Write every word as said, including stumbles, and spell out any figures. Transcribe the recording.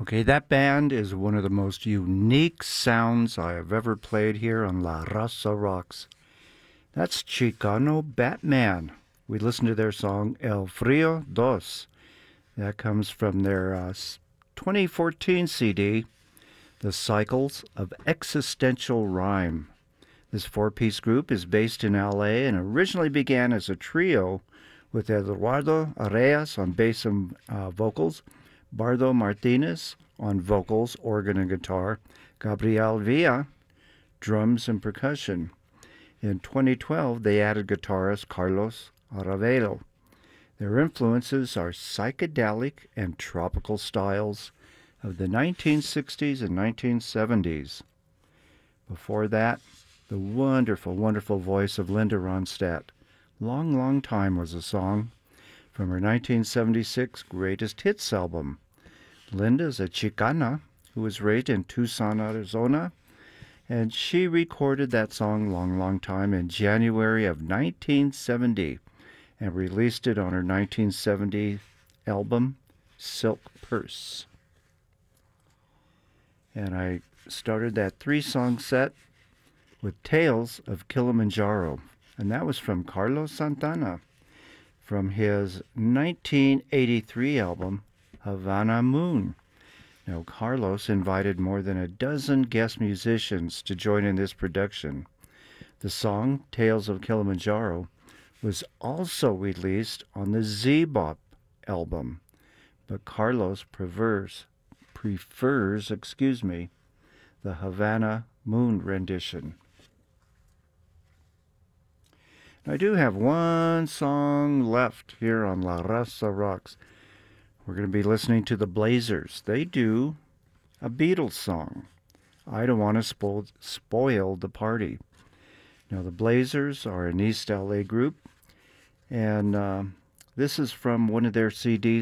Okay, that band is one of the most unique sounds I have ever played here on La Raza Rocks. That's Chicano Batman. We listened to their song El Frio Dos. That comes from their uh, twenty fourteen C D, The Cycles of Existential Rhyme. This four piece group is based in L A and originally began as a trio with Eduardo Areas on bass and uh, vocals, Bardo Martinez on vocals, organ, and guitar, Gabriel Villa, drums and percussion. In twenty twelve, they added guitarist Carlos Aravelo. Their influences are psychedelic and tropical styles of the nineteen sixties and nineteen seventies. Before that, the wonderful, wonderful voice of Linda Ronstadt. Long, Long Time was a song from her nineteen seventy-six Greatest Hits album. Linda is a Chicana who was raised in Tucson, Arizona, and she recorded that song Long, Long Time in January of nineteen seventy and released it on her nineteen seventy album, Silk Purse. And I started that three-song set with Tales of Kilimanjaro, and that was from Carlos Santana from his nineteen eighty-three album, Havana Moon. Now, Carlos invited more than a dozen guest musicians to join in this production. The song, Tales of Kilimanjaro, was also released on the Z-Bop album, but Carlos prefers, prefers, excuse me, the Havana Moon rendition. I do have one song left here on La Raza Rocks. We're going to be listening to the Blazers. They do a Beatles song, I Don't Want to Spoil, Spoil the Party. Now, the Blazers are an East L A group, and uh, this is from one of their C Ds